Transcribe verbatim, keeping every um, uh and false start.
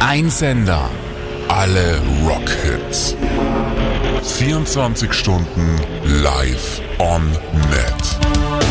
Ein Sender, alle Rockhits. vierundzwanzig Stunden live on net.